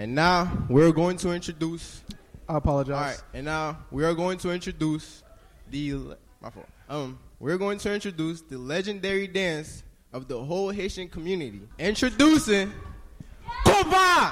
And now we're going to introduce. I apologize. All right, and now we are going to introduce we're going to introduce the legendary dance of the whole Haitian community. Introducing Compa!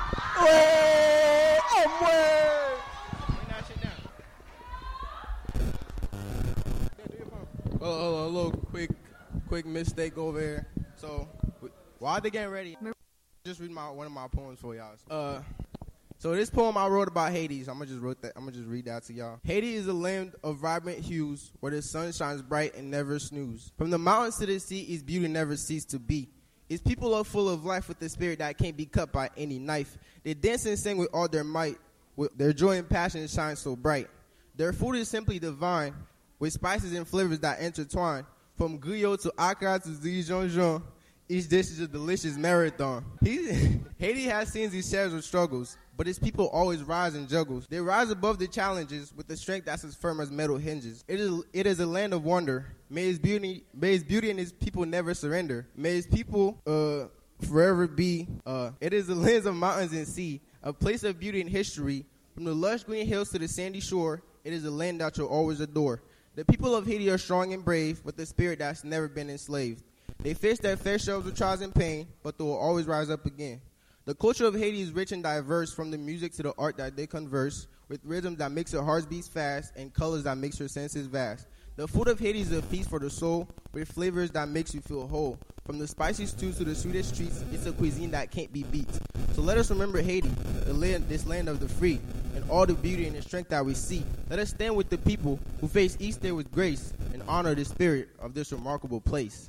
A little quick mistake over here. So while they getting ready, just read one of my poems for y'all. So this poem I wrote about Haiti, I'm gonna just read that to y'all. Haiti is a land of vibrant hues where the sun shines bright and never snooze. From the mountains to the sea, its beauty never ceases to be. Its people are full of life with a spirit that can't be cut by any knife. They dance and sing with all their might. With their joy and passion shine so bright. Their food is simply divine, with spices and flavors that intertwine. From griot to Accra to Dijon, each dish is a delicious marathon. Haiti has seen these shares of struggles, but its people always rise and juggles. They rise above the challenges with a strength that's as firm as metal hinges. It is a land of wonder. May its beauty and its people never surrender. May its people forever be. It is a land of mountains and sea, a place of beauty and history. From the lush green hills to the sandy shore, it is a land that you'll always adore. The people of Haiti are strong and brave, with a spirit that's never been enslaved. They face their fair share of trials and pain, but they will always rise up again. The culture of Haiti is rich and diverse, from the music to the art that they converse, with rhythms that makes your heart beat fast and colors that makes your senses vast. The food of Haiti is a feast for the soul, with flavors that makes you feel whole. From the spicy stews to the sweetest treats, it's a cuisine that can't be beat. So let us remember Haiti, this land of the free, and all the beauty and the strength that we see. Let us stand with the people who face each day with grace and honor the spirit of this remarkable place.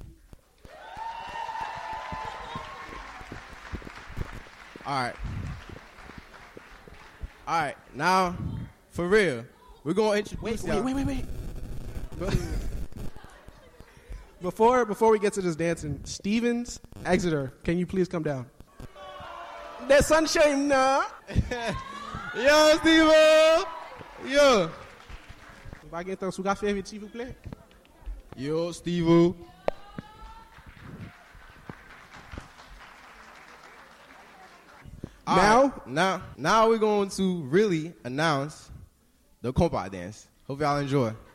All right, now, for real, we're going to introduce y'all. Wait. Before we get to this dancing, Stevens, Exeter, can you please come down? The sunshine now. Yo, Steve! Yo! Vai então sugar ferve, s'il vous plaît. Yo, Steve! Now we're going to really announce the compa dance. Hope y'all enjoy.